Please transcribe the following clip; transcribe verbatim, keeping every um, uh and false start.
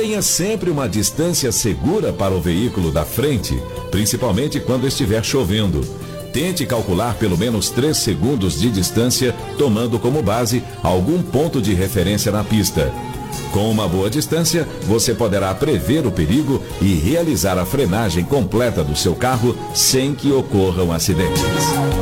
Mantenha sempre uma distância segura para o veículo da frente, principalmente quando estiver chovendo. Tente calcular pelo menos três segundos de distância, tomando como base algum ponto de referência na pista. Com uma boa distância, você poderá prever o perigo e realizar a frenagem completa do seu carro sem que ocorram acidentes.